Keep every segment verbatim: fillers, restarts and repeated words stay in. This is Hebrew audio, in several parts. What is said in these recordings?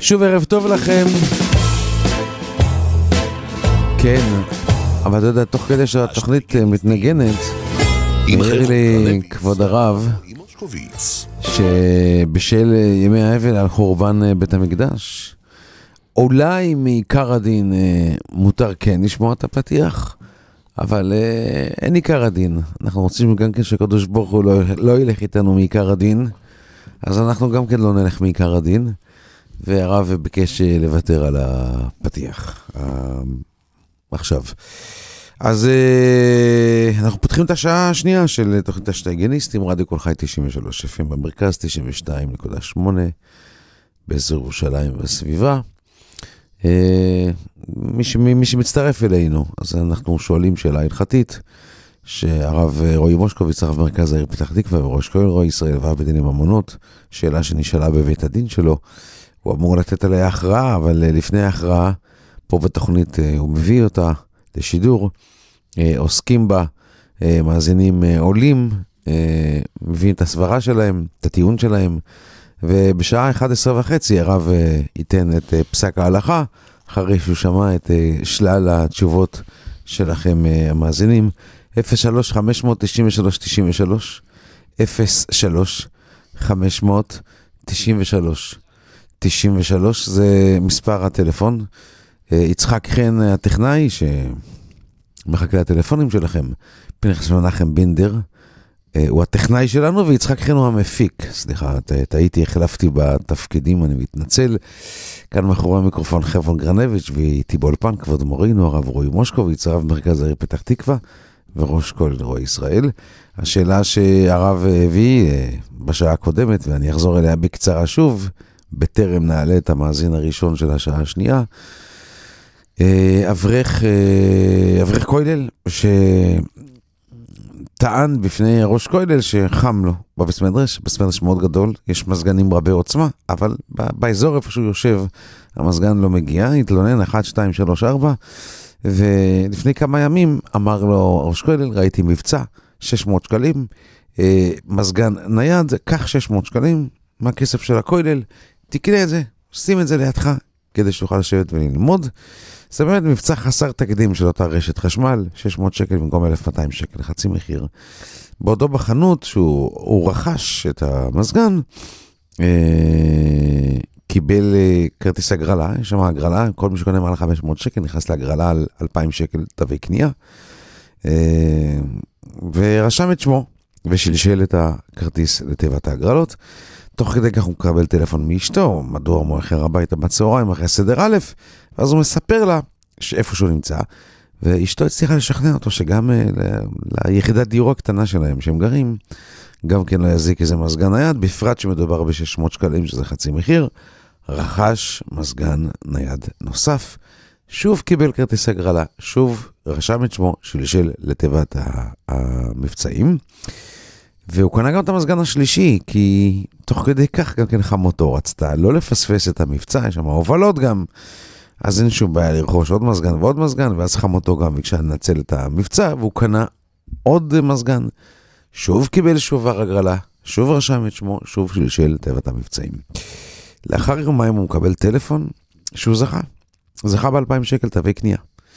שוב ערב טוב לכם. כן, אבל אתה יודע, תוך כדי שהתוכנית מתנגנת, מעיר לי כבוד הרב שבשל ימי האבל על חורבן בית המקדש, אולי מעיקר הדין מותר כן לשמוע את הפתיח, אבל אין עיקר הדין. אנחנו רוצים גם כן שקדוש ברוך הוא לא, לא ילך איתנו מעיקר הדין, אז אנחנו גם כן לא נלך מעיקר הדין, והרב ביקש לוותר על הפתיח. עכשיו. אז אנחנו פותחים את השעה השנייה של תוכנית השטייגניסטים, רדיו כל חי תשעים ושלוש אפ אם במרכז, תשעים ושתיים נקודה שמונה באזור ירושלים והסביבה. מי, ש, מי שמצטרף אלינו, אז אנחנו שואלים שאלה הלכתית, שהרב רועי מושקוביץ, הרב מרכז העיר פתח תקווה וראש כהן רועי ישראל והרב בדיני ממונות, שאלה שנשאלה בבית הדין שלו, הוא אמור לתת עליה הכרעה, אבל לפני ההכרעה, פה בתוכנית הוא מביא אותה לשידור, עוסקים בה, מאזינים עולים, מביאים את הסברה שלהם, את הטיעון שלהם, ובשעה אחת עשרה וחצי הרב ייתן את פסק ההלכה, אחרי שהוא שמע את שלל התשובות שלכם המאזינים. אפס שלוש חמש תשע שלוש תשע שלוש אפס שלוש חמש תשע שלוש תשע שלוש זה מספר הטלפון. יצחק חן הטכנאי שמחכה לטלפונים שלכם, פנחס מנחם בינדר הוא הטכנאי שלנו, ויצחק חן הוא המפיק. סליחה, טעיתי, החלפתי בתפקידים, אני מתנצל. כאן מאחורי המיקרופון חבון גרנביץ' ואיתי באולפן כבוד מורינו הרב רועי מושקוביץ, הרב מרכז העיר פתח תקווה וראש כהן רועי ישראל. השאלה שהרב הביא בשעה הקודמת, ואני אחזור אליה בקצרה שוב בטרם נעלה את המאזין הראשון של השעה השנייה, אברך אברך כולל שטען בפני ראש כולל שחם לו בבית מדרש, בית מדרש מאוד גדול, יש מזגנים רבי עוצמה, אבל באזור איפה שהוא יושב המזגן לא מגיע, התלונן אחת, שתיים, שלוש, ארבע, ולפני כמה ימים אמר לו ראש כולל, ראיתי מבצע, שש מאות שקלים, מזגן נייד, קח שש מאות שקלים מהכסף של הכולל, תקנה את זה, שים את זה לידך, כדי שתוכל לשבת וללמוד. זה באמת מבצע חסר תקדים של אותה רשת חשמל, שש מאות שקל במקום אלף ומאתיים שקל, חצי מחיר. בעודו בחנות שהוא רכש את המזגן, אה, קיבל אה, כרטיס הגרלה, יש שם הגרלה, כל מי שקונה מעל חמש מאות שקל, נכנס להגרלה על אלפיים שקל תווי קנייה, אה, ורשם את שמו, ושלשל את הכרטיס לתיבת ההגרלות. תוך כדי כך הוא מקבל טלפון מאשתו, מדוע הוא מואחר הביתה בצהריים אחרי סדר א', ואז הוא מספר לה שאיפה שהוא נמצא, ואשתו הצליחה לשכנע אותו שגם ל- ליחידת דיור הקטנה שלהם שהם גרים, גם כן לא יזיק איזה מזגן נייד, בפרט שמדובר ב-שש מאות שקלים שזה חצי מחיר, רכש מזגן נייד נוסף, שוב קיבל כרטיס הגרלה, שוב רשם את שמו, שלשל לתיבת המבצעים, והוא קנה גם את המזגן השלישי, כי תוך כדי כך גם כן חמותו רצתה לא לפספס את המבצע, יש שם הובלות גם, אז אין שום בעיה לרכוש עוד מזגן ועוד מזגן, ואז חמותו גם ביקשה לנצל את המבצע, והוא קנה עוד מזגן, שוב קיבל שובר הגרלה, שוב רשם את שמו, שוב שלשל תיבת המבצעים. לאחר יומיים הוא מקבל טלפון שהוא זכה, זכה ב-אלפיים שקל תווי קנייה.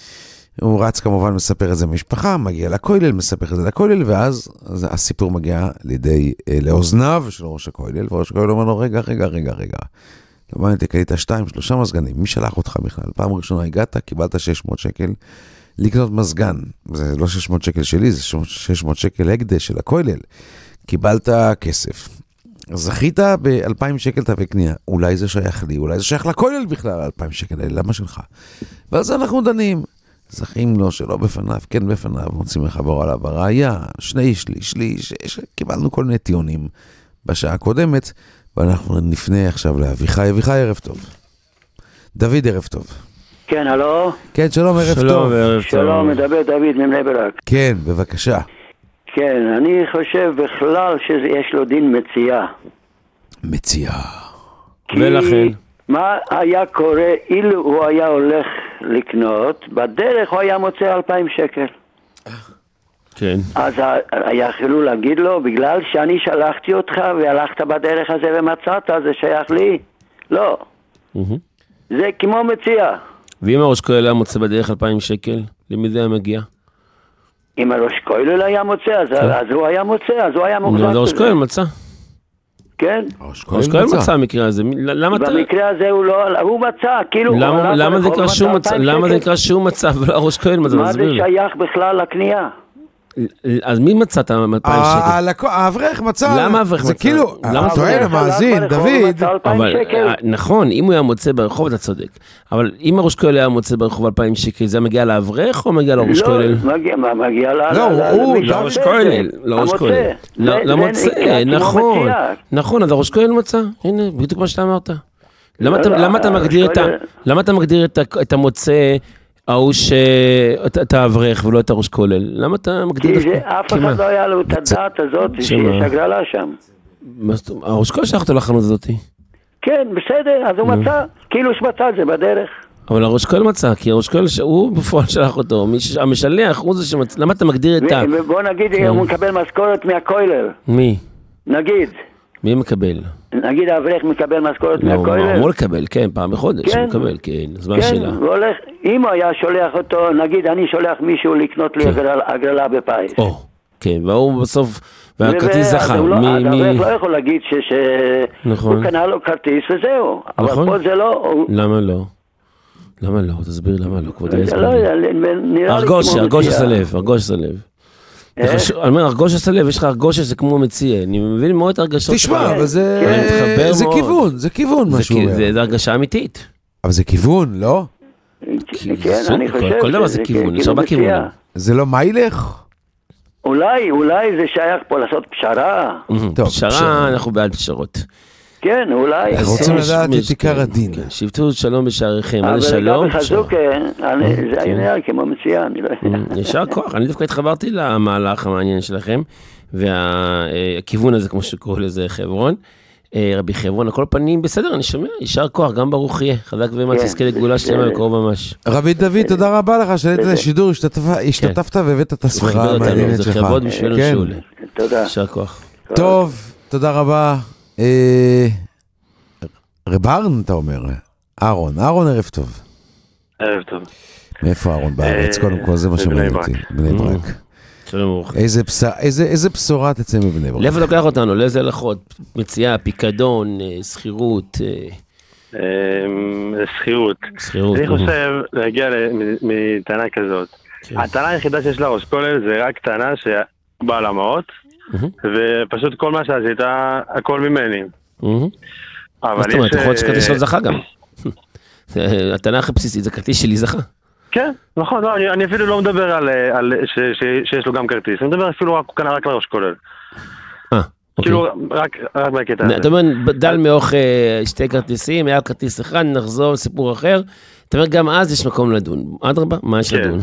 הוא רץ כמובן, מספר את זה משפחה, מגיע לכולל, מספר את זה לכולל, ואז הסיפור מגיע לידי, לאוזניו של ראש הכולל, וראש הכולל אומר לו, רגע, רגע, רגע, רגע. למען תקלית שתיים, שלושה מזגנים, מי שלח אותך בכלל? פעם ראשונה הגעת, קיבלת שש מאות שקל לקנות מזגן. זה לא שש מאות שקל שלי, זה שש מאות שקל הקדש של הכולל. קיבלת כסף. זכית ב-אלפיים שקל תווי קנייה. אולי זה שייך לי, אולי זה שייך לכולל בכלל, אלפיים שקל, למה שלך? ואז אנחנו דנים. זכים לו שלא בפניו, כן בפניו, רוצים לחבור עליו הראייה, שני שליש, שליש, קיבלנו כל מיני טיעונים בשעה הקודמת, ואנחנו נפנה עכשיו לאביחי. אביחי, ערב טוב. דוד, ערב טוב. כן, הלו? כן, שלום, ערב שלום, טוב. ערב שלום, מדבר דוד מבני ברק. כן, בבקשה. כן, אני חושב בכלל שיש לו דין מציאה. מציאה. ולכן? מה היה קורה אילו הוא היה הולך לקנות, בדרך הוא היה מוצא אלפיים שקל. כן. אז היה חילו להגיד לו, בגלל שאני שלחתי אותך והלכת בדרך הזה ומצאת, זה שייך לי? לא. זה כמו מציע. ואם הראש כולל היה מוצא בדרך אלפיים שקל, למי זה היה מגיע? אם הראש כולל היה מוצא, אז, אז הוא היה מוצא, אז הוא היה מוחזק. הראש כולל מצא. כן? הראש כולל מצא המקרה הזה. למה אתה... במקרה הזה הוא לא, הוא מצא, כאילו... למה זה נקרא שהוא מצא? למה זה נקרא שהוא מצא ולא הראש כולל מצא? מה זה שייך בכלל לקנייה? אז מי מצא את אלפיים שקל? האברך מצא. למה האברך מצא? זה כאילו, טוען המאזין, דוד. נכון, אם הוא היה מוצא ברחוב, אתה צודק. אבל אם הראש כולל היה מוצא ברחוב אלפיים שקל, זה מגיע לאברך או מגיע לראש כולל? לא, מגיע לראש כולל. לראש כולל. למוצא, נכון. נכון, אז הראש כולל מצא. הנה, בדיוק מה שאתה אמרת. למה אתה מגדיר את המוצא... ההוא את האברך ולא את הראש כולל. למה אתה מגדיר? כי אף אחד לא היה לו את הדעת הזאת שיש הגרלה שם. הראש כולל שלח אותו לחנות הזאת. כן, בסדר, אז הוא מצא, כאילו שמצא את זה בדרך. אבל הראש כולל מצא, כי הראש כולל הוא בפועל שלח אותו, המשלח הוא זה שמצא, למה אתה מגדיר את ה... ובוא נגיד, הוא מקבל משכורת מהכולל. מי? נגיד. מי מקבל? נגיד האברך מקבל משכורת מהכולל. הוא אמור לקבל, כן, פעם בחודש, הוא מקבל, כן, אז מה השאלה? כן, והולך, אם הוא היה שולח אותו, נגיד אני שולח מישהו לקנות לי הגרלה בפיס. או, כן, והוא בסוף, והכרטיס זכה. האברך לא יכול להגיד שהוא קנה לו כרטיס וזהו, אבל פה זה לא... למה לא? למה לא? תסביר למה לא, כבוד ההסבר. הרגוש, הרגוש עשה לב, הרגוש עשה לב. אני אומר, הרגוש עשה לב, יש לך הרגוש שזה כמו מציע, אני מבין מאוד את הרגשות. תשמע, אבל זה כיוון, זה כיוון משהו. זה הרגשה אמיתית. אבל זה כיוון, לא? כן, אני חושב כל דבר זה כיוון, יש הרבה כיוונים. זה לא מה ילך? אולי, אולי זה שייך פה לעשות פשרה. פשרה, אנחנו בעד פשרות. כן, אולי. אנחנו רוצים לדעת את עיקר הדין. שבטו שלום בשעריכם, מה זה אבל שלום? גם בחזוק, זה היה כמו מציע, אני לא יודע. ישר כוח, אני דווקא התחברתי למהלך המעניין שלכם, והכיוון הזה, כמו שקורא לזה חברון, רבי חברון, הכל פנים בסדר, אני שומע, ישר כוח, גם ברוך יהיה, חזק ומה תזכה לגאולה שלמה בקרוב ממש. רבי דוד, תודה רבה לך, שעלית לשידור, השתתפת והבאת את הסברה המעניינת שלך. זה כבוד בשבילנו שולה. תודה. ישר כוח. טוב, תודה רבה. רב אהרון, אתה אומר, אהרון, אהרון ערב טוב. ערב טוב. מאיפה אהרון בארץ? קודם כל זה מה שמעניין אותי, בני ברק. איזה בשורה תצא מבני ברק? לאיפה לוקח אותנו? לאיזה הלכות? מציאה, פיקדון, שכירות? שכירות. אני חושב להגיע מטענה כזאת. הטענה היחידה שיש לה ראש כולל זה רק טענה שבאה למעות, ופשוט כל מה שעשית, הכל ממני. מה זאת אומרת? יכול להיות שכרטיס לא זכה גם. הטענה הכי בסיסית, זה כרטיס שלי זכה. כן, נכון, אני אפילו לא מדבר על שיש לו גם כרטיס, אני מדבר אפילו קנה רק לראש כולל. אה, כאילו, רק מהקטע הזה. אתה אומר, דל מאוך שתי כרטיסים, היה כרטיס אחד, נחזור לסיפור אחר, אתה אומר, גם אז יש מקום לדון. עד רבה, מה יש לדון?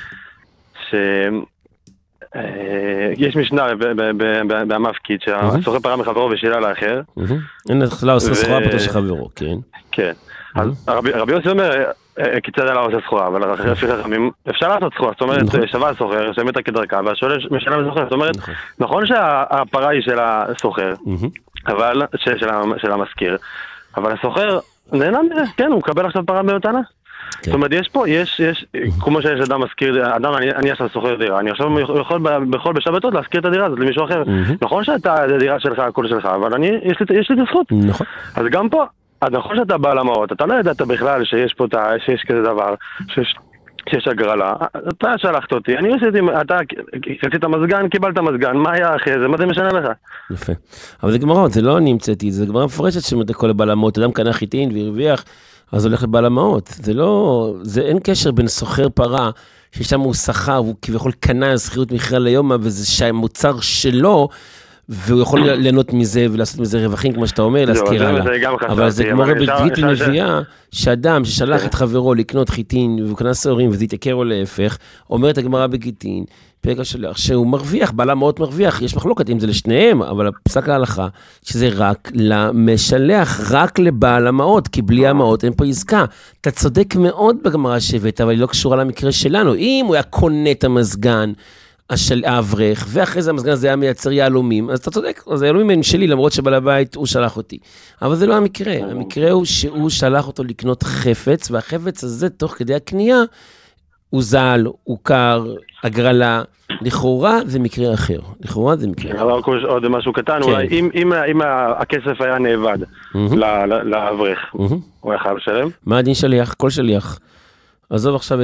יש משנה במפקיד שהסוחר פרה מחברו ושילה לאחר. אין לא עושה סחורה פתו של חברו, כן. כן. רבי יוסי אומר, כיצד עלה עושה סחורה, אבל אפשר לעשות סחורה, זאת אומרת, שווה הסוחר, שמתה כדרכה, והשואל משנה לסוחר, זאת אומרת, נכון שהפרה היא של הסוחר, אבל, של המזכיר, אבל הסוחר נהנה מזה, כן, הוא מקבל עכשיו פרה במתנה. זאת אומרת, יש פה, יש, יש, כמו שיש אדם מזכיר, אדם, אני עכשיו סוחר דירה, אני עכשיו יכול בשבתות להזכיר את הדירה הזאת למישהו אחר. נכון שאתה, הדירה שלך, הכל שלך, אבל אני, יש לי את הזכות. אז גם פה, אז נכון שאתה בא למעות, אתה לא ידעת בכלל שיש פה, שיש כזה דבר, שיש הגרלה, אתה שלחת אותי, אני עשיתי, אתה רצית מזגן, קיבלת מזגן, מה היה אחרי זה, מה זה משנה לך? יפה. אבל זה גמרות, זה לא נמצאתי, זה גמרה מפרשת שמתה כל הבא למעות, אדם קנה חיטין והרוויח, אז הולך לבעל המעות. זה לא, זה אין קשר בין סוחר פרה, ששם הוא שכר, והוא כביכול קנה זכירות מחירה ליום, וזה שהמוצר שלו, והוא יכול ליהנות מזה, ולעשות מזה רווחים, כמו שאתה אומר, להזכיר הלאה. אבל זה כמו רבי גיטי מביאה, שאדם ששלח את חברו לקנות חיטין, והוא קנה שעורים, וזה יתעקר או להפך, אומרת הגמרא בגיטין, פרק השלח, שהוא מרוויח, בעל המעות מרוויח, יש מחלוקת אם זה לשניהם, אבל הפסק להלכה, שזה רק למשלח, רק לבעל המעות, כי בלי המעות אין פה עסקה. אתה צודק מאוד בגמרא שבט, אבל היא לא קשורה למקרה שלנו. אם הוא היה קונה את המזגן, האברך, ואחרי זה המסגן הזה היה מייצר יהלומים, אז אתה צודק, אז היהלומים הם שלי, למרות שבעל הבית הוא שלח אותי. אבל זה לא המקרה, המקרה הוא שהוא שלח אותו לקנות חפץ, והחפץ הזה, תוך כדי הקנייה, הוא זל, הוא קר, הגרלה, לכאורה זה מקרה אחר. לכאורה זה מקרה אחר. אבל עוד משהו קטן, אולי אם הכסף היה נאבד לאברך, הוא היה חייב לשלם? מה הדין שליח? כל שליח. עזוב עכשיו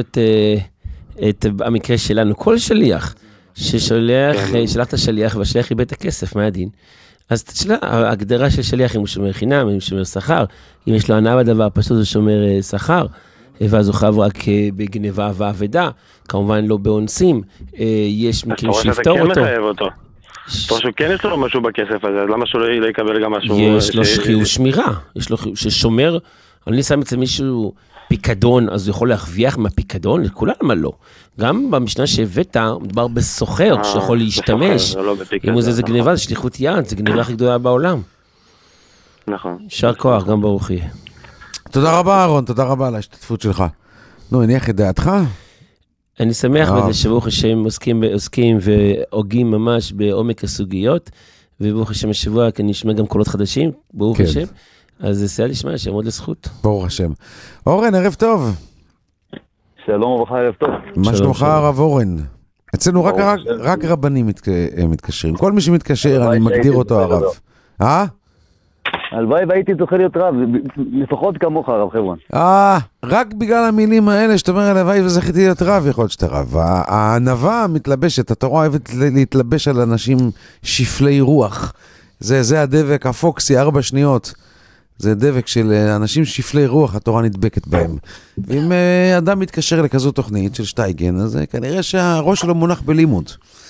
את המקרה שלנו, כל שליח ששולח, שלח את השליח והשליח איבד את הכסף, מה הדין? אז תשלה, ההגדרה של שליח אם הוא שומר חינם, אם הוא שומר שכר, אם יש לו הנאה בדבר, פשוט הוא שומר שכר, ואז הוא חייב רק בגניבה ועבדה, כמובן לא באונסים, יש מקרים שיפתור אותו. אתה רואה שאתה כן מחייב אותו. אתה רואה שהוא כן יש לו משהו בכסף הזה, אז למה שהוא לא יקבל גם משהו? יש לו חיוב שמירה, יש לו ששומר, אני שם אצל מישהו פיקדון, אז הוא יכול להרוויח מהפיקדון, לכולם מה לא. גם במשנה שהבאת, מדובר בסוחר שיכול להשתמש, אם זה גניבה, זה שליחות יד, זה גניבה הכי גדולה בעולם. נכון. שר כוח, גם ברוך יהיה. תודה רבה, אהרון, תודה רבה על ההשתתפות שלך. נו, הניח את דעתך? אני שמח בזה שברוך השם עוסקים והוגים ממש בעומק הסוגיות, וברוך השם השבוע, כי נשמע גם קולות חדשים, ברוך השם. אז זה סייע לשמע, שעמוד לזכות. ברוך השם. אורן, ערב טוב. שלום וברכה, ערב טוב. מה שלומך הרב אורן? אצלנו רק, רק, רק רבנים מת, מתקשרים. כל מי שמתקשר, אני מגדיר אותו הרב. אה? הלוואי והייתי זוכה להיות רב, לפחות כמוך הרב חברון. אה, רק בגלל המילים האלה שאתה אומר, הלוואי וזכיתי להיות רב, יכול להיות שאתה רב. הענווה מתלבשת, התורה אוהבת להתלבש על אנשים שפלי רוח. זה, זה הדבק, הפוקסי, ארבע שניות. זה דבק של אנשים שפלי רוח, התורה נדבקת בהם. ואם אדם מתקשר לכזו תוכנית של שטייגן, אז כנראה שהראש שלו מונח בלימוד.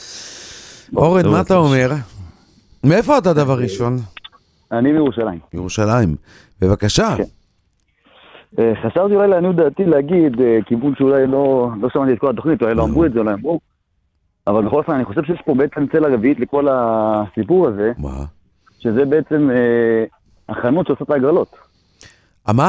אורן, מה אתה אומר? מאיפה אתה דבר ראשון? אני מירושלים. מירושלים. בבקשה. חשבתי אולי לעניות דעתי להגיד, כיוון שאולי לא שמעתי את כל התוכנית, אולי לא אמרו את זה, אולי אמרו. אבל בכל אופן, אני חושב שיש פה בעצם צלע רביעית לכל הסיפור הזה. מה? שזה בעצם החנות שעושה את ההגרלות. מה?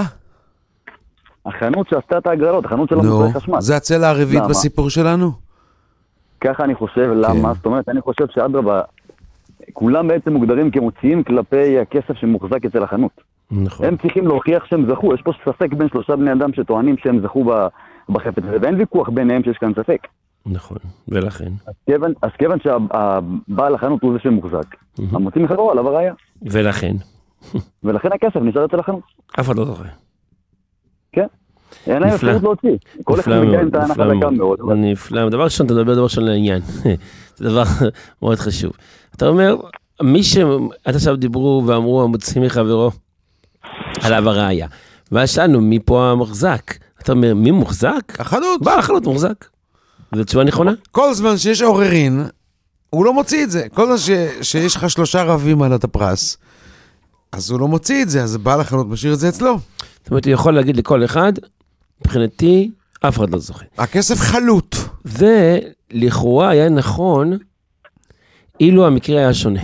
החנות שעשתה את ההגרלות, החנות של המוצרי חשמל. זה הצלע הרביעית בסיפור שלנו? ככה אני חושב, למה? זאת אומרת, אני חושב שאדרבה, כולם בעצם מוגדרים כמוציאים כלפי הכסף שמוחזק אצל החנות. נכון. הם צריכים להוכיח שהם זכו, יש פה ספק בין שלושה בני אדם שטוענים שהם זכו בחפץ הזה, ואין ויכוח ביניהם שיש כאן ספק. נכון, ולכן. אז כיוון שהבעל החנות הוא זה שמוחזק, המוציא מחברו עליו הראיה. ולכן. ולכן הכסף נשאר אצל החנות. אף אחד לא זוכר. כן. אין להם אפשרות להוציא. כל אחד מגיע עם טענה חזקה מאוד. נפלא. דבר ראשון, אתה מדבר דבר ראשון לעניין. זה דבר מאוד חשוב. אתה אומר, מי שעד עכשיו דיברו ואמרו, המוצאים מחברו, עליו הראיה. ואז שאלנו, מי פה המוחזק? אתה אומר, מי מוחזק? החנות. בעל החנות מוחזק. זו תשובה נכונה? כל זמן שיש עוררין, הוא לא מוציא את זה. כל זמן ש, שיש לך שלושה רבים על את הפרס, אז הוא לא מוציא את זה, אז בעל החנות משאיר את זה אצלו. זאת אומרת, הוא יכול להגיד לכל אחד, מבחינתי, אף אחד לא זוכה. הכסף חלוט. זה, לכאורה, היה נכון, אילו המקרה היה שונה.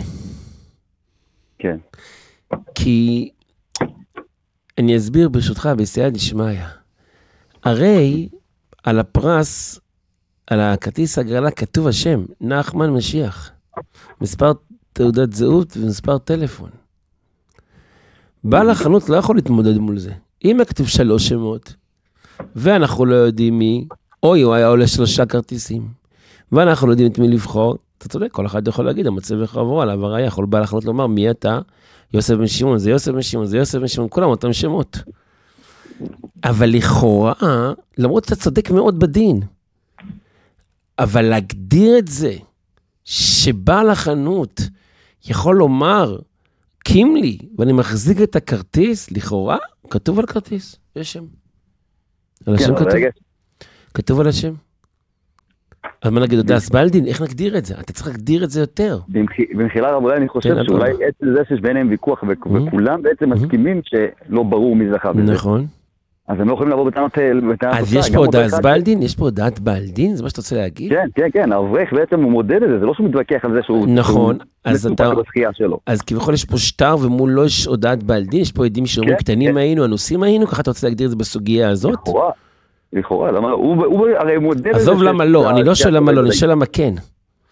כן. כי, אני אסביר ברשותך, בסייעתא דשמיא. הרי, על הפרס, על הכרטיס הגרלה כתוב השם, נחמן משיח. מספר תעודת זהות ומספר טלפון. בעל החנות לא יכול להתמודד מול זה. אם כתוב שלוש שמות, ואנחנו לא יודעים מי, אוי, הוא היה עולה שלושה כרטיסים, ואנחנו לא יודעים את מי לבחור, אתה צודק, כל אחד יכול להגיד, המצב לחברו, עליו הראיה, יכול בעל החנות לומר, מי אתה? יוסף בן שמעון, זה יוסף בן שמעון, זה יוסף בן שמעון, כולם אותם שמות. אבל לכאורה, למרות שאתה צודק מאוד בדין, אבל להגדיר את זה, שבעל החנות יכול לומר, קים לי, ואני מחזיק את הכרטיס, לכאורה, כתוב על כרטיס, יש שם. על השם כתוב. כתוב על השם. אז מה נגיד, דאס בלדין, איך נגדיר את זה? אתה צריך להגדיר את זה יותר. במחילה רב, אולי אני חושב שאולי עצם זה שיש ביניהם ויכוח, וכולם בעצם מסכימים שלא ברור מי זכה בזה. נכון. אז הם לא יכולים לבוא בטענות... אז יש פה דאס בלדין? יש פה דעת בלדין? זה מה שאתה רוצה להגיד? כן, כן, כן. האברך בעצם הוא מודד את זה, זה לא שהוא מתווכח על זה שהוא... נכון. אז אז כביכול יש פה שטר ומול לא יש הודעת בלדין, יש פה עדים שאומרים קטנים היינו, אנוסים היינו, ככה אתה רוצה להגדיר את זה בסוגיה הזאת? לכאורה, לכאורה, למה? הוא הרי מודד את זה... עזוב למה לא, אני לא שואל למה לא, אני שואל למה כן.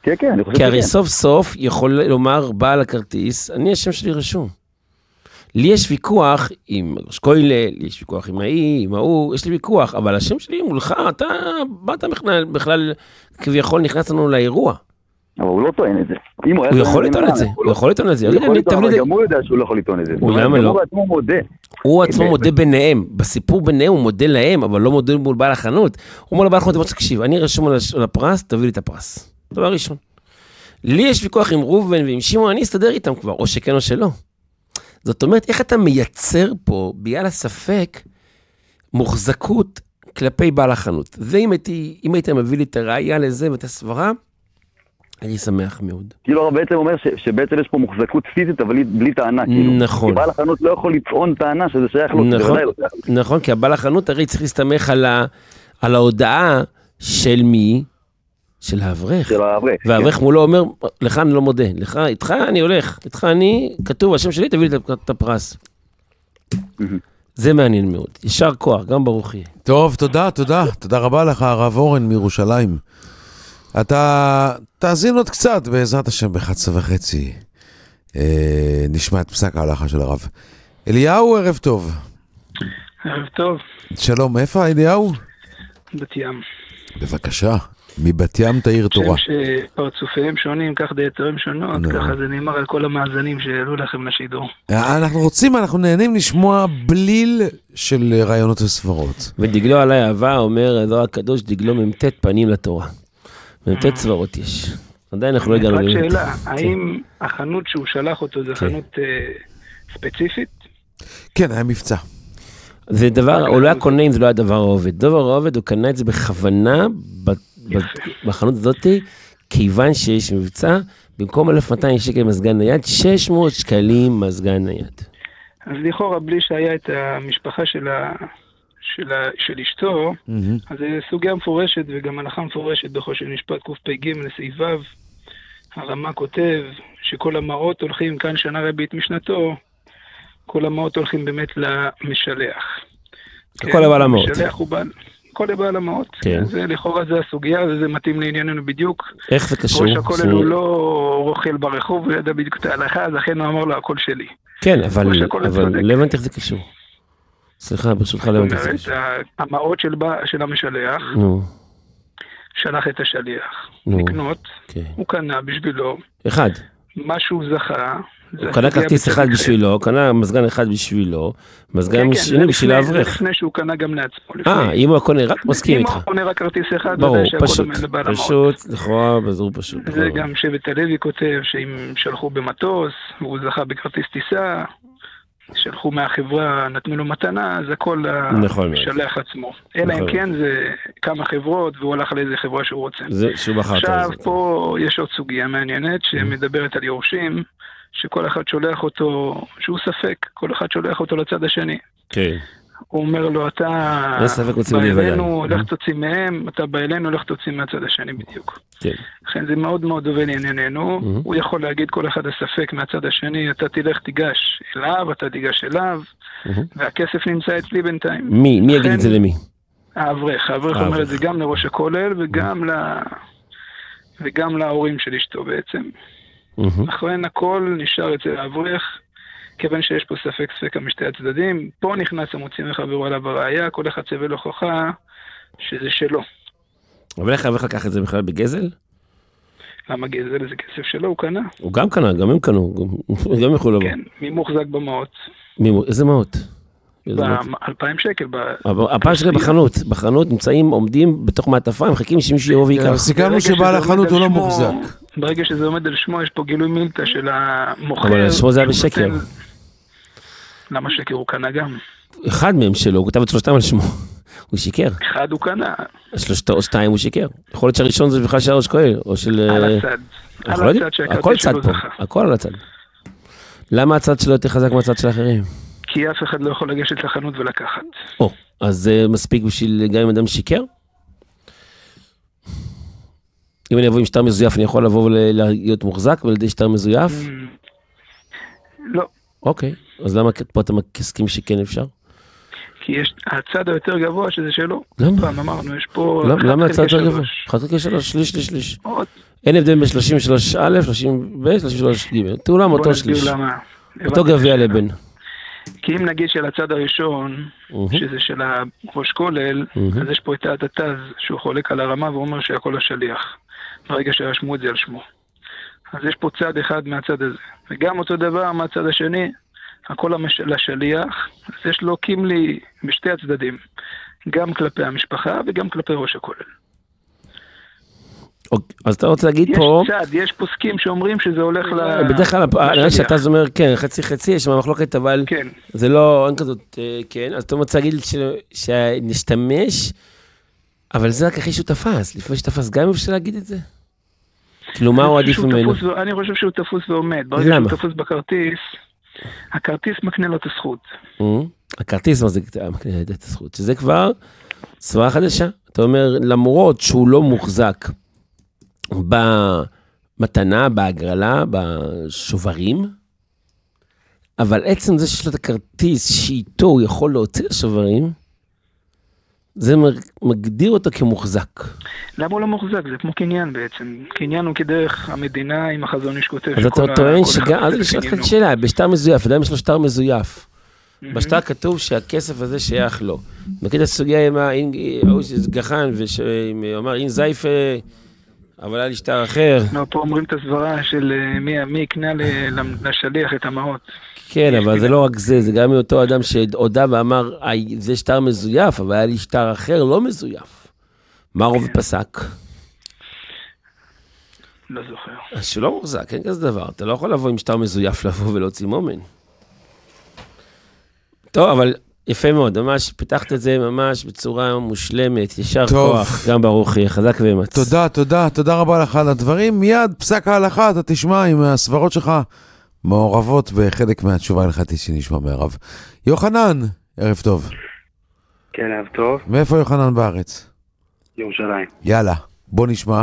כן, כן, אני חושב כי הרי שכן. סוף סוף יכול לומר בעל הכרטיס, אני השם שלי רשום. לי יש ויכוח עם שקוילל, לי יש ויכוח עם האי, עם ההוא, יש לי ויכוח, אבל השם שלי מולך, אתה באת בכלל, בכלל כביכול נכנס לנו לאירוע. אבל הוא לא טוען את זה. הוא יכול לטעון את זה, הוא יכול לטעון את זה. הוא יכול לטעון, אבל גם הוא יודע שהוא לא יכול לטעון את זה. הוא למה לא? הוא עצמו מודה. הוא עצמו מודה ביניהם, בסיפור ביניהם הוא מודה להם, אבל לא מודה מול בעל החנות. הוא אומר לבעל החנות, בוא תקשיב, אני רשום על הפרס, תביא לי את הפרס. דבר ראשון. לי יש ויכוח עם רובן ועם שמעון, אני אסתדר איתם כבר, או שכן או שלא. זאת אומרת, איך אתה מייצר פה, בגלל הספק, מוחזקות כלפי בעל החנות. ואם הייתי, אם היית מביא לי את הראייה לזה ואת הסברה, אני שמח מאוד. כאילו, בעצם אומר ש, שבעצם יש פה מוחזקות פיזית, אבל בלי טענה, כאילו. נכון. כי בעל החנות לא יכול לטעון טענה שזה שייך לו. נכון, נכון, כי הבעל החנות הרי צריך להסתמך על, ה, על ההודעה של מי? של האברך. של האברך. והאברך כן. מולו אומר, לך אני לא מודה, לך, איתך אני הולך, איתך אני, כתוב, השם שלי, תביא לי את הפרס. זה מעניין מאוד. ישר כוח, גם ברוך יהיה. טוב, תודה, תודה. תודה רבה לך, הרב אורן מירושלים. אתה תאזין עוד קצת, בעזרת השם, ב-אחת עשרה וחצי. אה, נשמע את פסק ההלכה של הרב. אליהו, ערב טוב. ערב טוב. שלום, איפה אליהו? בת ים. בבקשה, מבת ים תאיר תורה. שם שפרצופיהם שונים, כך דעתיהם שונות, ככה זה נאמר על כל המאזנים שהעלו לכם לשידור. אנחנו רוצים, אנחנו נהנים לשמוע בליל של רעיונות וסברות. ודגלו עלי אהבה, אומר הזוהר הקדוש, דגלו ממתת פנים לתורה. ממתת סברות יש. עדיין אנחנו לא הגענו רק שאלה, האם החנות שהוא שלח אותו זה חנות ספציפית? כן, היה מבצע. זה דבר, הוא לא היה קונה אם זה לא היה דבר העובד. דבר העובד, הוא קנה את זה בכוונה בחנות הזאת, כיוון שיש מבצע, במקום אלף ומאתיים שקל מזגן נייד, שש מאות שקלים מזגן נייד. אז לכאורה, בלי שהיה את המשפחה של ה... של, ה... של אשתו, mm-hmm. אז זה סוגיה מפורשת וגם הלכה מפורשת בחושן משפט קפ"ג לסעיף ו', הרמה כותב שכל המעות הולכים, כאן שנה רבית משנתו, כל המעות הולכים באמת למשלח. כל הבעל המעות. המשלח הוא בעל, כל הבעל המעות. כן. זה לכאורה זה הסוגיה, וזה מתאים לענייננו בדיוק. איך זה קשור? ראש הכולל הוא לא רוכל ברחוב, הוא ידע בדיוק את ההלכה, אז לכן הוא אמר לו הכל שלי. כן, אבל, אבל לא הבנתי איך זה קשור. סליחה, ברשותך לא הבנתי איך זה קשור. המעות של, של המשלח, נו. שלח את השליח. נו. לקנות, כן. הוא קנה בשבילו. אחד. מה שהוא זכה. הוא קנה כרטיס אחד בשבילו, הוא קנה מזגן אחד בשבילו, מזגן שני בשביל האברך. זה לפני שהוא קנה גם לעצמו. אה, אם הוא קונה רק, מסכים איתך. אם הוא קונה רק כרטיס אחד, ברור, פשוט, פשוט, לכאורה, בזור פשוט. זה גם שבט הלוי כותב, שאם שלחו במטוס, והוא זכה בכרטיס טיסה, שלחו מהחברה, נתנו לו מתנה, אז הכל השלח עצמו. אלא אם כן זה כמה חברות, והוא הלך לאיזה חברה שהוא רוצה. זה שהוא בחר. עכשיו, פה יש עוד סוגיה מעניינת, שמדברת על יורשים, שכל אחד שולח אותו, שהוא ספק, כל אחד שולח אותו לצד השני. כן. הוא אומר לו, אתה בא אלינו, הולך תוציא מהם, אתה בא אלינו, הולך תוציא מהצד השני בדיוק. כן. לכן זה מאוד מאוד דובל לענייננו, הוא יכול להגיד כל אחד הספק מהצד השני, אתה תלך תיגש אליו, אתה תיגש אליו, והכסף נמצא אצלי בינתיים. מי? מי יגיד את זה למי? האברך, האברך אומר את זה גם לראש הכולל וגם להורים של אשתו בעצם. אחרי הכל נשאר אצל האברך, כיוון שיש פה ספק ספק משתי הצדדים, פה נכנס המוציא מחברו עליו בראייה, כל אחד צווה להוכחה שזה שלו. אבל איך האברך לקח את זה בכלל בגזל? למה גזל? זה כסף שלו, הוא קנה. הוא גם קנה, גם הם קנו, גם יכולו לבוא. כן, מי מוחזק במעות? איזה מעות? ב-אלפיים שקל. הפעם שקל בחנות, בחנות נמצאים, עומדים בתוך מעטפה, הם מחכים שמישהו יבוא ויקח. סיכמנו שבעל החנות הוא לא מוחזק. ברגע שזה עומד על שמו, יש פה גילוי מילתא של המוכר. אבל שמו זה היה בשקר. למה שקר? הוא קנה גם. אחד מהם שלו, הוא כתב את שלושתם על שמו. הוא שיקר. אחד הוא קנה. שלושת או שתיים הוא שיקר. יכול להיות שהראשון זה בכלל של ראש כהל, או של... על הצד. על הצד שהכרטיס שלו זכה. הכל על הצד. למה הצד שלו יותר חזק מהצד של האחרים? כי אף אחד לא יכול לגשת לחנות ולקחת. או, אז זה מספיק בשביל גם אם אדם שיקר? אם אני אבוא עם שטר מזויף, אני יכול לבוא ולהיות מוחזק ולדי שטר מזויף? לא. אוקיי, אז למה פה אתה מסכים שכן אפשר? כי יש הצד היותר גבוה שזה שלו. למה? פעם אמרנו, יש פה... למה הצד יותר גבוה? אחד חלקי שלוש, שליש, שליש, שליש. אין הבדל בין שלושים ושלוש א', שלושים ב', שלושים ושלוש ג'. תאולם אותו שליש. אותו גביע לבן. כי אם נגיד של הצד הראשון, שזה של הראש כולל, אז יש פה את התתז שהוא חולק על הרמה והוא אומר שהכל השליח. ברגע שרשמו את זה על שמו. אז יש פה צד אחד מהצד הזה. וגם אותו דבר מהצד השני, הכל לשליח, אז יש לו קימלי בשתי הצדדים. גם כלפי המשפחה וגם כלפי ראש הכולל. אז אתה רוצה להגיד פה... יש צד, יש פוסקים שאומרים שזה הולך ל... בדרך כלל, נראה שאתה אומר, כן, חצי חצי, יש מחלוקת, אבל זה לא, אין כזאת, כן, אז אתה רוצה להגיד שנשתמש, אבל זה רק אחרי שהוא תפס, לפני שתפס, גם אפשר להגיד את זה? כאילו, מה הוא עדיף ממנו? אני חושב שהוא תפוס ועומד. ברגע שהוא תפוס בכרטיס, הכרטיס מקנה לו את הזכות. הכרטיס מקנה את הזכות, שזה כבר סברה חדשה. אתה אומר, למרות שהוא לא מוחזק במתנה, בהגרלה, בשוברים, אבל עצם זה שיש לו את הכרטיס שאיתו הוא יכול להוציא לשוברים, זה מגדיר אותו כמוחזק. למה הוא לא מוחזק? זה כמו קניין בעצם. קניין הוא כדרך המדינה עם החזון איש כותב. אז אתה טוען שגם, אז אני שואל לך את שאלה, בשטר מזויף, אדם יש לו שטר מזויף. בשטר כתוב שהכסף הזה שייך לו. מכיר את הסוגיה עם גחן, ואומר, אין זייפה, אבל היה לי שטר אחר. לא, פה אומרים את הסברה של מי יקנה לשליח את המעות. כן, אבל זה לא רק זה, זה גם מאותו אדם שהודע ואמר, זה שטר מזויף, אבל היה לי שטר אחר לא מזויף. מה רוב פסק? לא זוכר. אז שלא מוחזק, אין כזה דבר. אתה לא יכול לבוא עם שטר מזויף לבוא ולהוציא מומן. טוב, אבל יפה מאוד, ממש פיתחת את זה ממש בצורה מושלמת, ישר כוח, גם ברוכי, חזק ואמץ. תודה, תודה, תודה רבה לך על הדברים. מיד פסק ההלכה, אתה תשמע עם הסברות שלך מעורבות בחלק מהתשובה ההלכתית שנשמע מהרב. יוחנן, ערב טוב. כן, ערב טוב. מאיפה יוחנן בארץ? ירושלים. יאללה, בוא נשמע.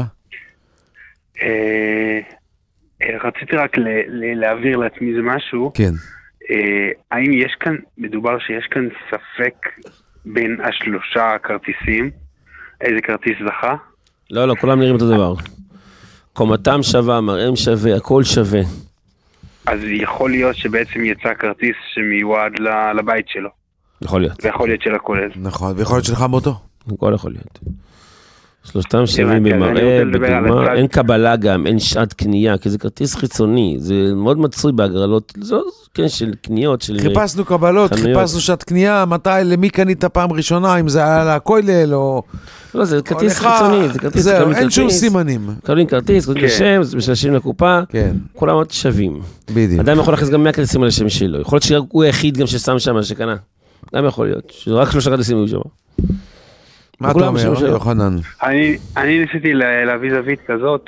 רציתי רק להעביר לעצמי זה משהו. כן. האם יש כאן, מדובר שיש כאן ספק בין השלושה כרטיסים? איזה כרטיס זכה? לא, לא, כולם נראים אותו דבר. קומתם שווה, מראם שווה, הכל שווה. אז יכול להיות שבעצם יצא כרטיס שמיועד לבית שלו. יכול להיות. ויכול להיות של הכולל. נכון, ויכול להיות שלך מותו. הכל יכול להיות. שלושתם שווים במראה, בדוגמה, אין קבלה גם, אין שעת קנייה, כי זה כרטיס חיצוני, זה מאוד מצוי בהגרלות, זו, כן, של קניות, של... חיפשנו קבלות, חיפשנו שעת קנייה, מתי, למי קנית פעם ראשונה, אם זה היה לכולל, או... לא, זה כרטיס חיצוני, זה כרטיס... זהו, אין שום סימנים. קבלים כרטיס, קוראים לשם, משלשים לקופה, כולם עוד שווים. בדיוק. אדם יכול להכניס גם מאה כרטיסים על השם שלו, יכול להיות שהוא היחיד גם ששם שם, שקנה. גם יכול להיות, שרק שלושה כרטיסים היו שם. מה אתה אומר, יוחנן? אני ניסיתי להביא זווית כזאת,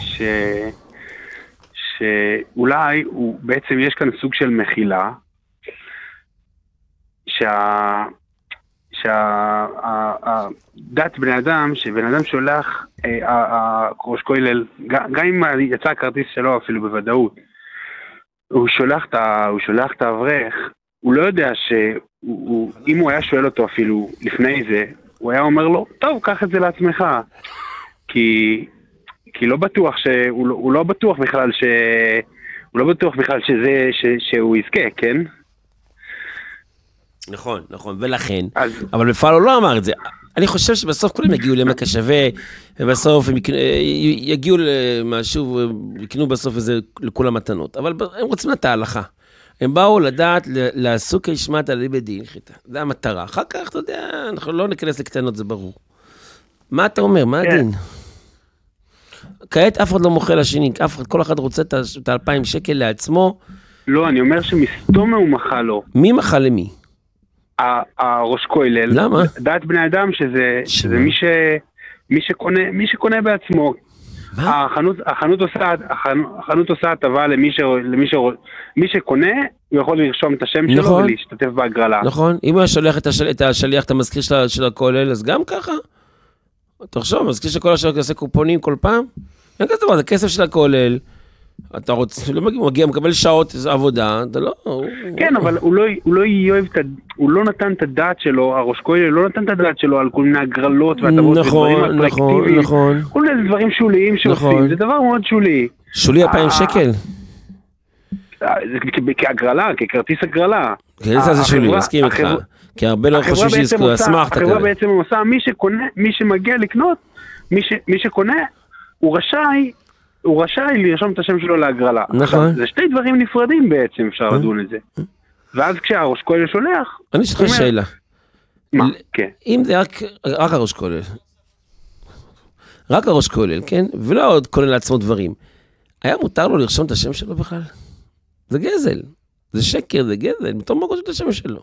שאולי בעצם יש כאן סוג של מחילה, שהדת בני אדם, שבן אדם שולח, ראש כולל, גם אם יצא הכרטיס שלו אפילו בוודאות, הוא שולח את האברך, הוא לא יודע שאם הוא היה שואל אותו אפילו לפני זה, הוא היה אומר לו, טוב, קח את זה לעצמך. כי, כי לא בטוח ש... הוא לא, הוא לא בטוח בכלל ש... הוא לא בטוח בכלל שזה... ש, שהוא יזכה, כן? נכון, נכון, ולכן. אז... אבל בפעל הוא לא אמר את זה. אני חושב שבסוף כולם יגיעו לעמק השווה, ובסוף הם יגיעו למשהו, ויקנו בסוף איזה לכל המתנות. אבל הם רוצים את ההלכה. הם באו לדעת, לעסוק הישמת על ליבי דין, זה המטרה. אחר כך, אתה יודע, אנחנו לא ניכנס לקטנות, זה ברור. מה אתה אומר? מה הדין? כעת אף אחד לא מוכל לשני, אף אחד, כל אחד רוצה את האלפיים שקל לעצמו. לא, אני אומר שמסתום הוא מחה לו. מי מחה למי? הראש כולל. למה? דעת בני אדם שזה מי שקונה בעצמו. החנות, החנות עושה, החנות עושה הטבה למי ש, למי ש, מי שקונה, הוא יכול לרשום את השם שלו ולהשתתף בהגרלה. נכון, אם הוא היה שולח את, השל, את השליח, את המזכיר של, של הכולל, אז גם ככה. תחשוב, מזכיר של כל השליח עושה קופונים כל פעם. אין כזה דבר, זה כסף של הכולל, אתה רוצה, לא מגיע, מגיע, מקבל שעות עבודה, אתה לא... כן, אבל הוא לא, הוא לא אוהב את, הוא לא נתן את הדעת שלו, הראש כהן לא נתן את הדעת שלו על כל מיני הגרלות והטבות ודברים אטרקטיביים. נכון, נכון. כל מיני דברים שוליים שעושים, זה דבר מאוד שולי. שולי אלפיים שקל? כהגרלה, ככרטיס הגרלה. כרטיס הזה שולי, מסכים איתך. כי הרבה לא חושבים שיזכו, אשמח את החברה בעצם עושה, מי שקונה, מי שמגיע לקנות, מי שקונה, הוא רשאי, הוא רשאי לרשום את השם שלו להגרלה. נכון. זה שתי דברים נפרדים בעצם, אפשר לדון את זה. ואז כשהראש כולל שולח... אני אשתך שאלה. מה? כן. אם זה רק הראש כולל, רק הראש כולל, כן? ולא עוד כולל לעצמו דברים. היה מותר לו לרשום את השם שלו בכלל? זה גזל. זה שקר, זה גזל. בתור מה רושם את השם שלו?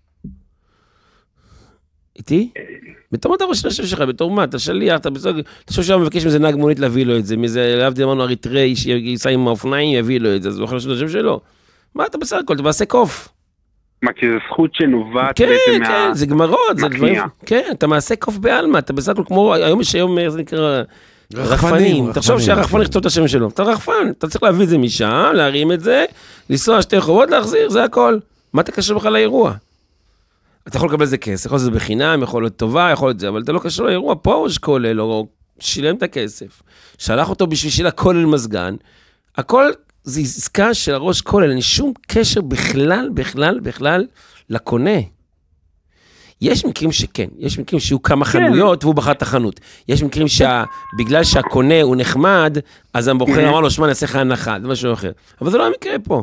איתי? בתור מה אתה רושם את השם שלך? בתור מה? אתה שליח, אתה בסוג... אתה חושב שהוא מבקש מזה נהג מונית להביא לו את זה. מזה, להבדיל אמרנו אריתראי שיסע עם האופניים, יביא לו את זה. אז הוא יכול לשנות את השם שלו. מה אתה בסך הכל? אתה מעשה קוף. מה, כי זו זכות שנובעת כן, בעצם כן, מה... זה גמרות, זה דברים... כן, אתה מעשה קוף בעלמה. אתה בסך הכל כמו... היום יש היום, זה נקרא... רחפנים. תחשוב שהרחפן יכתוב את השם שלו. אתה רחפן, אתה צריך להביא את זה משם, להרים את זה, לנסוע שתי חובות, להחזיר, זה הכל. מה אתה קשור בכלל לאירוע? אתה יכול לקבל את זה כסף, יכול להיות זה בחינם, יכול להיות טובה, יכול להיות זה, אבל אתה לא קשור לאירוע, פה ראש כולל, או שילם את הכסף, שלח אותו בשביל שילה כולל מזגן, הכל זה עסקה של הראש כולל, אין שום קשר בכלל, בכלל, בכלל, לקונה. יש מקרים שכן, יש מקרים שיהיו כמה חנויות, והוא בחר את החנות. יש מקרים שבגלל שהקונה הוא נחמד, אז המוכר אמר לו, שמה, נעשה לך הנחה, זה משהו אחר. אבל זה לא המקרה פה.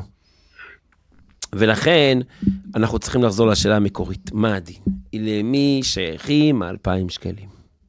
ולכן, אנחנו צריכים לחזור לשאלה המקורית. מה הדין? למי שייכים אלפיים שקלים?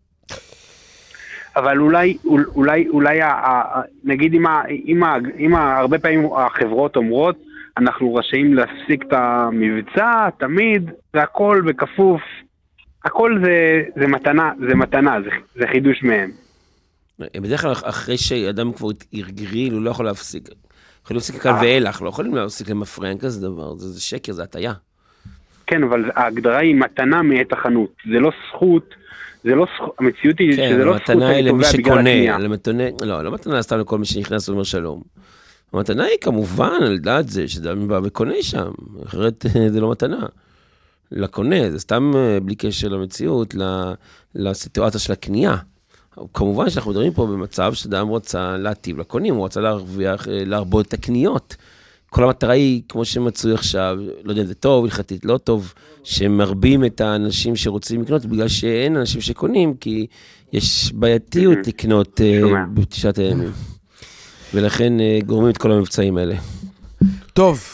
אבל אולי, אולי, אולי, נגיד, אם הרבה פעמים החברות אומרות, אנחנו רשאים להפסיק את המבצע, תמיד, זה הכל בכפוף, הכל זה, זה מתנה, זה מתנה, זה, זה חידוש מהם. בדרך כלל אחרי שאדם כבר ירגריל, הוא לא יכול להפסיק. יכולים להפסיק כאן ואילך, לא יכולים להפסיק למפריין כזה דבר, זה, זה שקר, זה הטעיה. כן, אבל ההגדרה היא מתנה מאת החנות, זה לא זכות, זה לא זכות, המציאות היא כן, שזה לא זכות אני תובע בגלל הקנייה. למתנה, לא, לא מתנה סתם לכל מי שנכנס ואומר שלום. המתנה היא כמובן על דעת זה, שאדם בא וקונה שם, אחרת זה לא מתנה. לקונה, זה סתם בלי קשר למציאות, לסיטואציה של הקנייה. כמובן שאנחנו מדברים פה במצב שאדם רוצה להטיב לקונים, הוא רוצה להרוויח, להרבות את הקניות. כל המטרה היא, כמו שמצוי עכשיו, לא יודע, זה טוב, הלכתית, לא טוב, שמרבים את האנשים שרוצים לקנות, בגלל שאין אנשים שקונים, כי יש בעייתיות לקנות בתשעת הימים. ולכן גורמים את כל המבצעים האלה. טוב,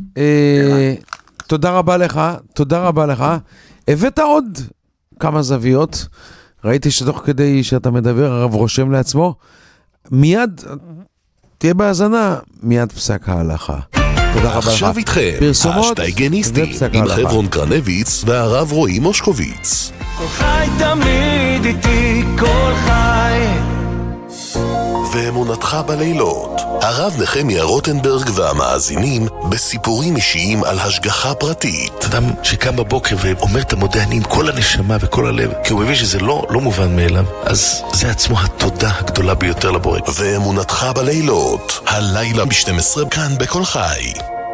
תודה רבה לך, תודה רבה לך. הבאת עוד כמה זוויות, ראיתי שתוך כדי שאתה מדבר, הרב רושם לעצמו, מיד, תהיה בהאזנה, מיד פסק ההלכה. תודה רבה לך. עכשיו איתכם, השטייגניסטים, עם חברון קרנביץ והרב רועי מושקוביץ. כל חי תמיד איתי, כל חי. ואמונתך בלילות, הרב נחמיה רוטנברג והמאזינים בסיפורים אישיים על השגחה פרטית. אדם שקם בבוקר ואומר את המודה אני עם כל הנשמה וכל הלב, כי הוא מבין שזה לא, לא מובן מאליו, אז זה עצמו התודה הגדולה ביותר לבורא. ואמונתך בלילות, הלילה ב-שתים עשרה כאן בכל חי.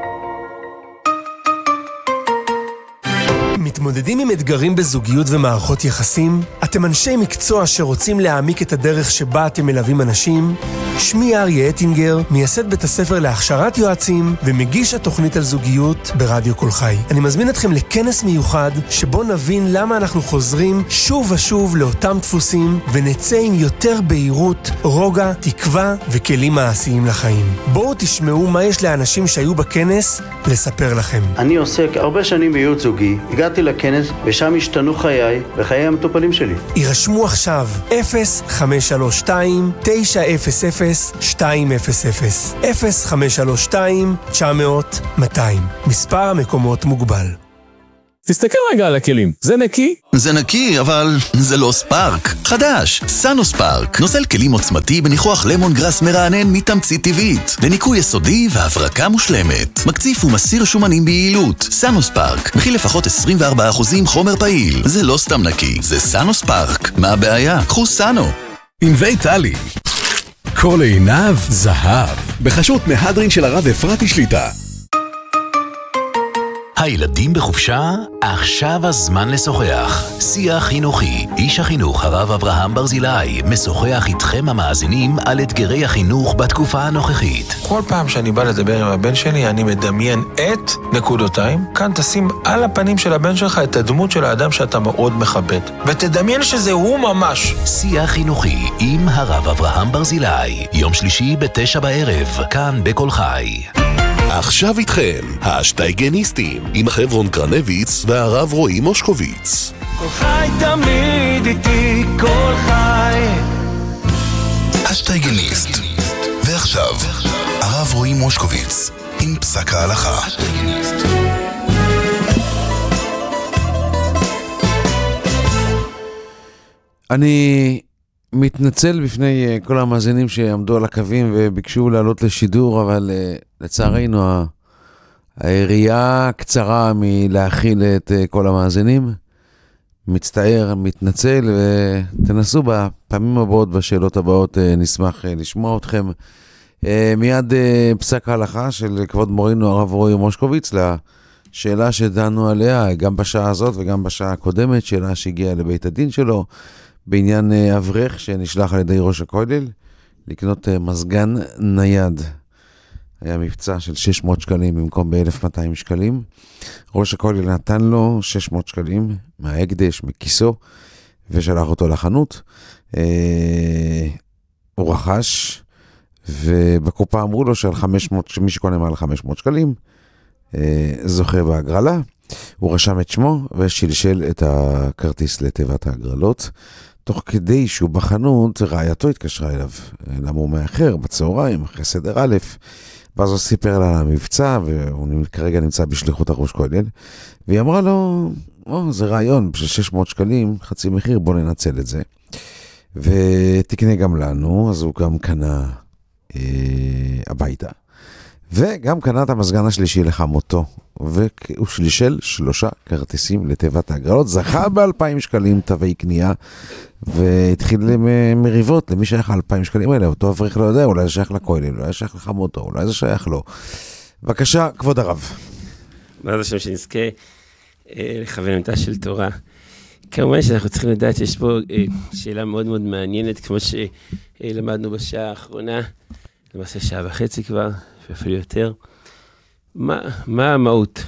מתמודדים עם אתגרים בזוגיות ומערכות יחסים? אתם אנשי מקצוע שרוצים להעמיק את הדרך שבה אתם מלווים אנשים? שמי אריה אטינגר, מייסד בית הספר להכשרת יועצים ומגיש התוכנית על זוגיות ברדיו כל חי. אני מזמין אתכם לכנס מיוחד שבו נבין למה אנחנו חוזרים שוב ושוב לאותם דפוסים ונצא עם יותר בהירות, רוגע, תקווה וכלים מעשיים לחיים. בואו תשמעו מה יש לאנשים שהיו בכנס לספר לכם. אני עוסק הרבה שנים בייעוץ זוגי, הגעתי לכנס ושם השתנו חיי וחיי המטופלים שלי. יירשמו עכשיו אפס חמש שלוש שתיים תשע אפס אפס שתיים אפס אפס אפס חמש שלוש שתיים תשע אפס אפס מאתיים. מספר המקומות מוגבל. תסתכל רגע על הכלים, זה נקי? זה נקי, אבל זה לא ספארק. חדש, סאנו ספארק. נוזל כלים עוצמתי בניחוח למון גרס מרענן מתמצית טבעית. לניקוי יסודי והברקה מושלמת. מקציף ומסיר שומנים ביעילות. סאנו ספארק. מכיל לפחות עשרים וארבעה אחוז חומר פעיל. זה לא סתם נקי, זה סאנו ספארק. מה הבעיה? קחו סאנו. ענבי טלי. כל עיניו זהב. בחשות מהדרין של הרב אפרתי שליטה. הילדים בחופשה? עכשיו הזמן לשוחח. שיח חינוכי. איש החינוך הרב אברהם ברזילי משוחח איתכם המאזינים על אתגרי החינוך בתקופה הנוכחית. כל פעם שאני בא לדבר עם הבן שלי, אני מדמיין את נקודותיים. כאן תשים על הפנים של הבן שלך את הדמות של האדם שאתה מאוד מכבד. ותדמיין שזה הוא ממש. שיח חינוכי עם הרב אברהם ברזילי. יום שלישי בתשע בערב. כאן בכל חי. עכשיו איתכם, השטייגניסטים, עם חברון קרנביץ והרב רועי מושקוביץ. כל חי תמיד איתי, כל חי. השטייגניסט. ועכשיו, הרב רועי מושקוביץ, עם פסק ההלכה. אני מתנצל בפני כל המאזינים שעמדו על הקווים וביקשו לעלות לשידור, אבל לצערנו היריעה קצרה מלהכיל את כל המאזינים. מצטער, מתנצל, ותנסו בפעמים הבאות, בשאלות הבאות, נשמח לשמוע אתכם. מיד פסק ההלכה של כבוד מורינו הרב רועי מושקוביץ לשאלה שדנו עליה גם בשעה הזאת וגם בשעה הקודמת, שאלה שהגיעה לבית הדין שלו בעניין אברך שנשלח על ידי ראש הכולל לקנות מזגן נייד. היה מבצע של שש מאות שקלים במקום ב-אלף ומאתיים שקלים. ראש הכולל נתן לו שש מאות שקלים מההקדש, מכיסו, ושלח אותו לחנות. אה, הוא רכש, ובקופה אמרו לו שעל חמש מאות, שמי שקונה מעל חמש מאות שקלים, אה, זוכה בהגרלה. הוא רשם את שמו ושלשל את הכרטיס לתיבת ההגרלות. תוך כדי שהוא בחנות, רעייתו התקשרה אליו, למה הוא מאחר בצהריים, אחרי סדר א', ואז הוא סיפר לה על המבצע, והוא כרגע נמצא בשליחות הראש כולל, והיא אמרה לו, או, זה רעיון, בשביל שש מאות שקלים, חצי מחיר, בוא ננצל את זה. ותקנה גם לנו, אז הוא גם קנה אה, הביתה. וגם קנה את המזגן השלישי לחמותו, והוא שלישל שלושה כרטיסים לתיבת ההגרלות, זכה ב-אלפיים שקלים תווי קנייה, והתחיל מריבות למי שייך ה-אלפיים שקלים האלה, אותו אברך לא יודע, אולי זה שייך לכהנים, אולי זה שייך לחמותו, אולי זה שייך לו. בבקשה, כבוד הרב. בעזרת השם שנזכה לכוון אמיתה של תורה. כמובן שאנחנו צריכים לדעת שיש פה שאלה מאוד מאוד מעניינת, כמו שלמדנו בשעה האחרונה, למעשה שעה וחצי כבר, ואפילו יותר. מה, מה המהות?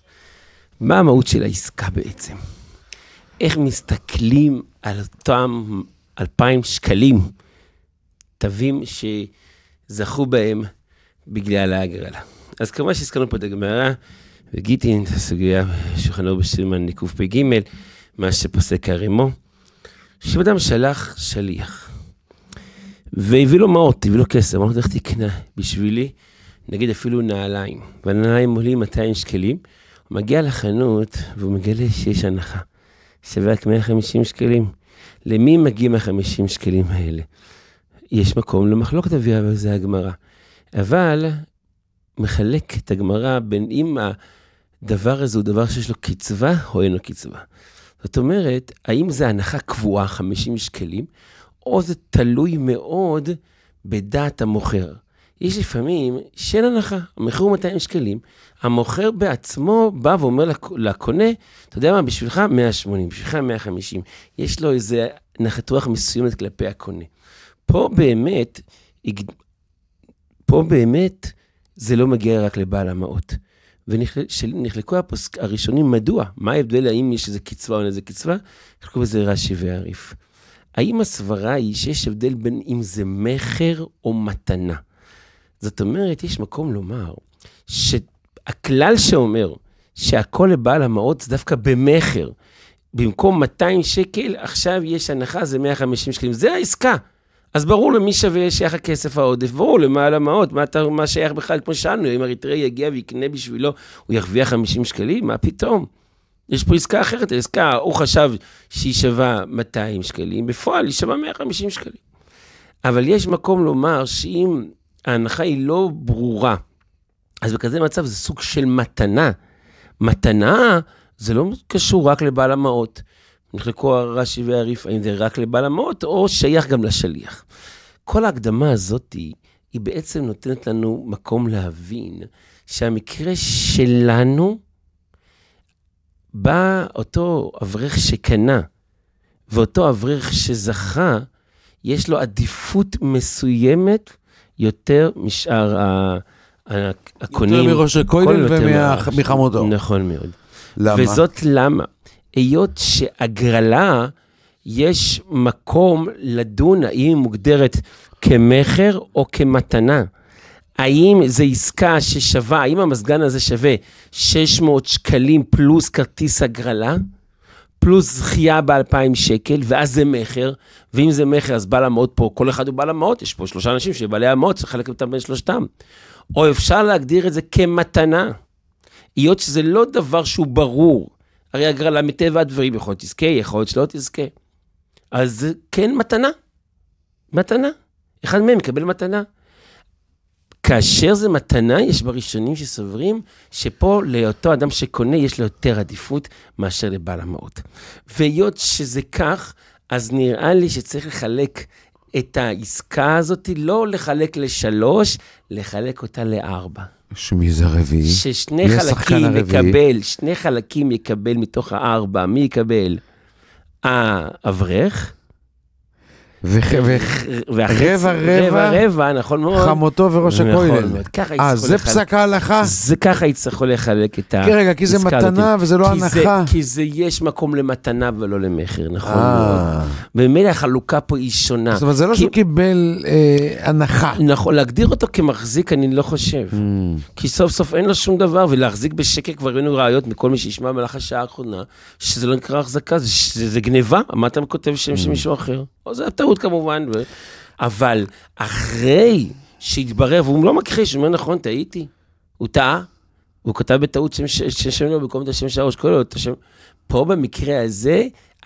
מה המהות של העסקה בעצם? איך מסתכלים על אותם אלפיים שקלים, תווים שזכו בהם בגלל ההגרלה? אז כמובן שהזכרנו פה את הגמרא, וגיטין, את הסוגיה שולחנו בשלמן ניקוף פ"ג, מה שפוסק הרימו, שאדם שלח שליח, והביא לו מאות, הביא לו כסף, אמרו, איך תקנה בשבילי, נגיד אפילו נעליים, והנעליים עולים מאתיים שקלים, הוא מגיע לחנות, והוא מגלה שיש הנחה, שווה רק מאה וחמישים שקלים. למי מגיעים מאה וחמישים שקלים האלה? יש מקום למחלוקת אביה, וזה הגמרא. אבל מחלק את הגמרא בין אם הדבר הזה הוא דבר שיש לו קצבה, או אין לו קצבה. זאת אומרת, האם זה הנחה קבועה, חמישים שקלים, או זה תלוי מאוד בדעת המוכר. יש לפעמים שאין הנחה, המחיר הוא מאתיים שקלים, המוכר בעצמו בא ואומר לקונה, אתה יודע מה, בשבילך מאה ושמונים, בשבילך מאה וחמישים, יש לו איזה נחת רוח מסוימת כלפי הקונה. פה באמת, פה באמת זה לא מגיע רק לבעל המאות. ונחלקו הפוסק הראשונים, מדוע? מה ההבדל, האם יש איזה קצבה או איזה קצבה? נחלקו בזה רש"י ועריף. האם הסברה היא שיש הבדל בין אם זה מחר או מתנה? זאת אומרת, יש מקום לומר שהכלל שאומר שהכל לבעל המאות זה דווקא במחר. במקום מאתיים שקל, עכשיו יש הנחה, זה מאה וחמישים שקלים. זה העסקה. אז ברור למי שווה שייך הכסף העודף, ברור למעל המאות, מה, מה שייך בכלל כמו שאנו, אם אריתראי יגיע ויקנה בשבילו, הוא ירוויח חמישים שקלים, מה פתאום? יש פה עסקה אחרת, עסקה, הוא חשב שהיא שווה מאתיים שקלים, בפועל היא שווה מאה וחמישים שקלים. אבל יש מקום לומר שאם ההנחה היא לא ברורה, אז בכזה מצב זה סוג של מתנה. מתנה זה לא קשור רק לבעל המאות. נחלקו הרש"י והעריף, האם זה רק לבעל המאות, או שייך גם לשליח. כל ההקדמה הזאת היא בעצם נותנת לנו מקום להבין שהמקרה שלנו, בא אותו אברך שקנה, ואותו אברך שזכה, יש לו עדיפות מסוימת יותר משאר הקונים. יותר מראש הכולל ומחמודו. נכון מאוד. למה? וזאת למה? היות שהגרלה, יש מקום לדון האם היא מוגדרת כמחר או כמתנה. האם זו עסקה ששווה, האם המסגן הזה שווה שש מאות שקלים פלוס כרטיס הגרלה, פלוס זכייה ב-אלפיים שקל, ואז זה מחר, ואם זה מחר, אז בעל המאות פה, כל אחד הוא בעל המאות, יש פה שלושה אנשים שבעלי המאות, צריך לחלק אותם בין שלושתם. או אפשר להגדיר את זה כמתנה, היות שזה לא דבר שהוא ברור, הרי הגרלה מטבע הדברים, יכול להיות תזכה, יכול להיות שלא תזכה. אז כן מתנה, מתנה, אחד מהם מקבל מתנה. כאשר זה מתנה, יש בראשונים שסוברים שפה לאותו אדם שקונה יש לו יותר עדיפות מאשר לבעל המאות. והיות שזה כך, אז נראה לי שצריך לחלק את העסקה הזאת, לא לחלק לשלוש, לחלק אותה לארבע. שמי זה הרביעי? ששני חלקים יקבל, שני חלקים יקבל מתוך הארבע, מי יקבל? האברך, ורבע רבע רבע, נכון מאוד. חמותו וראש הכולל. אה, זה פסק ההלכה? זה ככה יצטרכו לחלק את ה... כן, רגע, כי זה מתנה וזה לא הנחה. כי זה יש מקום למתנה ולא למחר, נכון מאוד. במילא החלוקה פה היא שונה. זאת אומרת, זה לא שהוא קיבל הנחה. נכון, להגדיר אותו כמחזיק אני לא חושב. כי סוף סוף אין לו שום דבר, ולהחזיק בשקט כבר ראינו ראיות מכל מי שישמע במהלך השעה האחרונה, שזה לא נקרא החזקה, זה גניבה. מה אתה כותב שם של מישהו אחר? או זה טעות כמובן, ו... אבל אחרי שהתברר, והוא לא מכחיש, הוא אומר נכון, טעיתי, הוא טעה, הוא כתב בטעות שם, שם, שם לו במקום את השם של הראש, כל עוד, השם... פה במקרה הזה,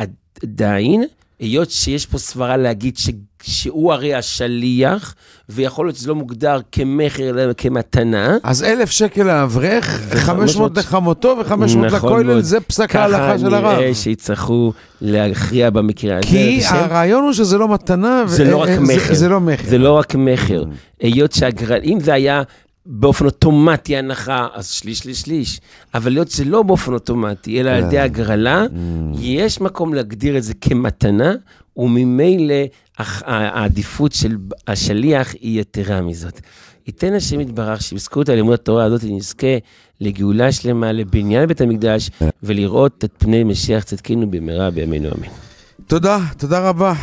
עדיין, היות שיש פה סברה להגיד ש... שהוא הרי השליח, ויכול להיות שזה לא מוגדר כמחר, אלא כמתנה. אז אלף שקל האברך, חמש מאות לחמותו וחמש מאות לכולל, זה פסק ההלכה של הרב. ככה נראה שיצטרכו להכריע במקרה הזה. כי הרעיון הוא שזה לא מתנה, זה לא רק מחר. זה לא מחר. זה לא רק מחר. היות שהגרל, אם זה היה באופן אוטומטי הנחה, אז שליש, שליש, שליש. אבל להיות זה לא באופן אוטומטי, אלא על ידי הגרלה, יש מקום להגדיר את זה כמתנה, וממילא העדיפות של השליח היא יתרה מזאת. ייתן השם יתברך שבזכות הלימוד התורה הזאת נזכה לגאולה שלמה, לבניין בית המקדש, ולראות את פני משיח צדקנו במהרה בימינו אמן. תודה, תודה רבה.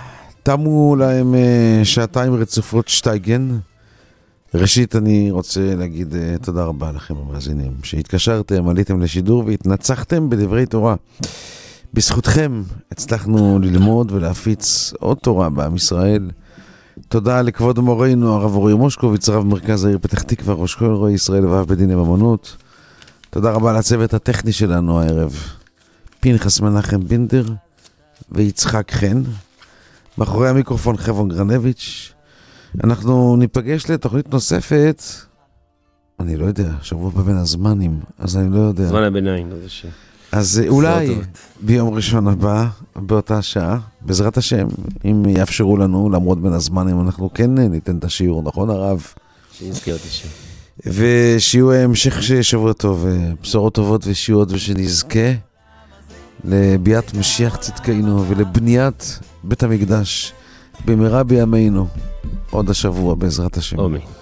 תמו להם שעתיים רצופות שטייגן. ראשית, אני רוצה להגיד uh, תודה רבה לכם המאזינים, שהתקשרתם, עליתם לשידור והתנצחתם בדברי תורה. בזכותכם הצלחנו ללמוד ולהפיץ עוד תורה בעם ישראל. תודה לכבוד מורנו, הרב אורי מושקוביץ, רב מרכז העיר פתח תקווה, ראש כל רואי ישראל ואב בדיני ממונות. תודה רבה לצוות הטכני שלנו הערב, פנחס מנחם בינדר ויצחק חן. מאחורי המיקרופון חבון גרנביץ'. אנחנו ניפגש לתוכנית נוספת, אני לא יודע, שבוע בבין הזמנים, אז אני לא יודע. זמן הביניים, לא זה ש... אז אולי ביום ראשון הבא, באותה שעה, בעזרת השם, אם יאפשרו לנו, למרות בין הזמנים, אנחנו כן ניתן את השיעור, נכון הרב? שנזכיר את השם. ושיהיו המשך שבוע טוב, בשורות טובות ושיעות, ושנזכה לביאת משיח צדקנו ולבניית בית המקדש במהרה בימינו עוד השבוע בעזרת השם. אמן.